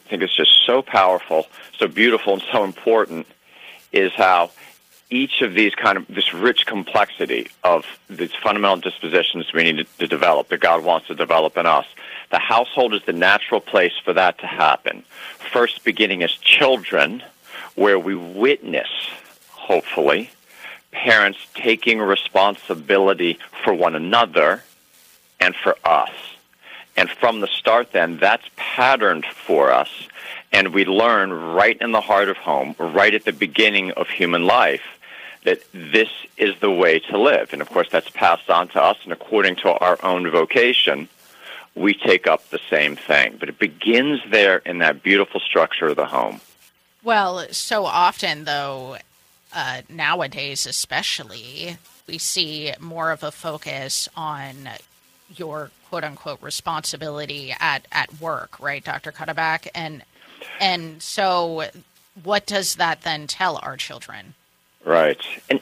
think is just so powerful, so beautiful, and so important is how each of these this rich complexity of these fundamental dispositions we need to develop, that God wants to develop in us. The household is the natural place for that to happen. First, beginning as children, where we witness, hopefully, parents taking responsibility for one another and for us. And from the start then, that's patterned for us, and we learn right in the heart of home, right at the beginning of human life, that this is the way to live. And, of course, that's passed on to us, and according to our own vocation, we take up the same thing. But it begins there in that beautiful structure of the home. Well, so often, though, nowadays especially, we see more of a focus on your quote-unquote responsibility at work, right, Dr. Cuddeback? And so what does that then tell our children? Right, and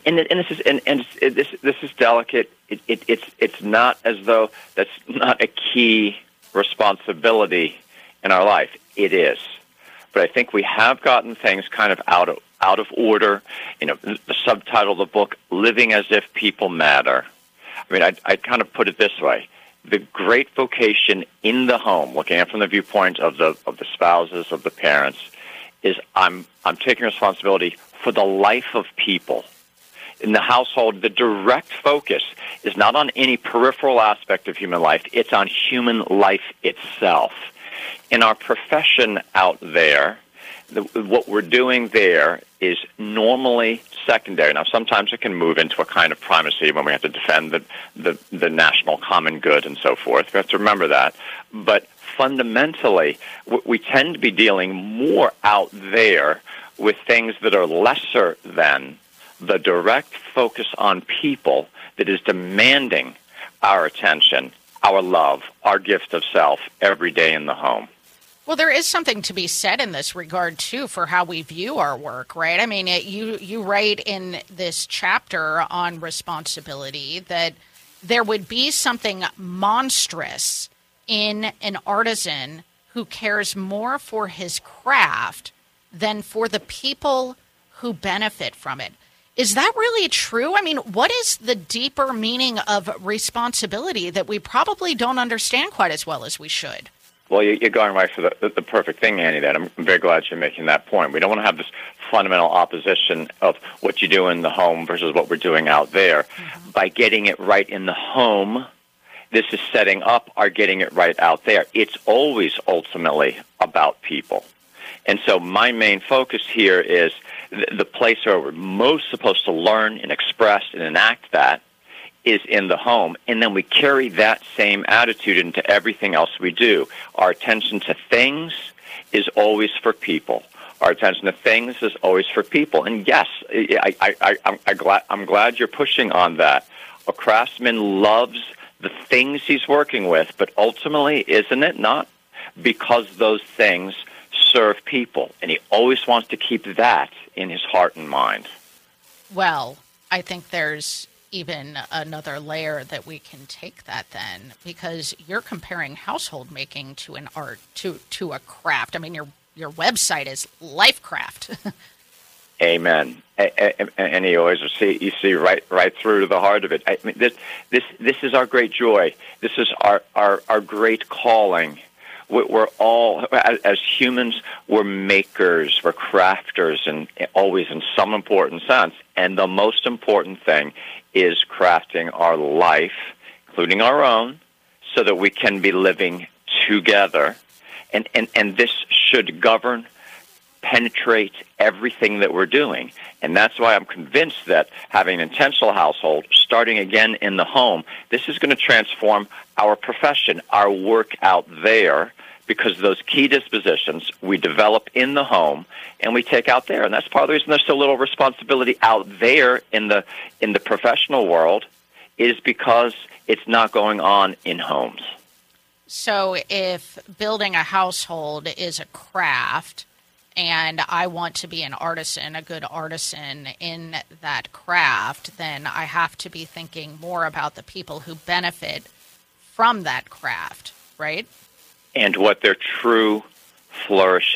this is delicate. It's not as though that's not a key responsibility in our life. It is, but I think we have gotten things kind of out of order. You know, the subtitle of the book, "Living as If People Matter." I mean, I kind of put it this way: the great vocation in the home, looking at it from the viewpoint of the spouses, of the parents, is I'm taking responsibility for the life of people. In the household, the direct focus is not on any peripheral aspect of human life, it's on human life itself. In our profession out there, what we're doing there is normally secondary. Now, sometimes it can move into a kind of primacy when we have to defend the national common good and so forth. We have to remember that. But fundamentally, we tend to be dealing more out there with things that are lesser than the direct focus on people that is demanding our attention, our love, our gift of self every day in the home. Well, there is something to be said in this regard, too, for how we view our work, right? I mean, you write in this chapter on responsibility that there would be something monstrous in an artisan who cares more for his craft than for the people who benefit from it. Is that really true? I mean, what is the deeper meaning of responsibility that we probably don't understand quite as well as we should? Well, you're going right for the perfect thing, Annie, that I'm very glad you're making that point. We don't want to have this fundamental opposition of what you do in the home versus what we're doing out there. Mm-hmm. By getting it right in the home, this is setting up our getting it right out there. It's always ultimately about people. And so my main focus here is the place where we're most supposed to learn and express and enact that is in the home, and then we carry that same attitude into everything else we do. Our attention to things is always for people. Our attention to things is always for people. And yes, I'm glad you're pushing on that. A craftsman loves the things he's working with, but ultimately, isn't it not? Because those things serve people, and he always wants to keep that in his heart and mind. Well, I think there's even another layer that we can take that then, because you're comparing household making to an art, to a craft. I mean, your website is Lifecraft. Amen. And you see right through to the heart of it. I mean, this is our great joy. This is our great calling. We're all, as humans, we're makers, we're crafters, and always in some important sense. And the most important thing is crafting our life, including our own, so that we can be living together. And this should govern, penetrate everything that we're doing. And that's why I'm convinced that having an intentional household, starting again in the home, this is going to transform our profession, our work out there, because those key dispositions we develop in the home and we take out there. And that's part of the reason there's so little responsibility out there in the professional world, is because it's not going on in homes. So if building a household is a craft and I want to be an artisan, a good artisan in that craft, then I have to be thinking more about the people who benefit from that craft, right? And what their true flourishing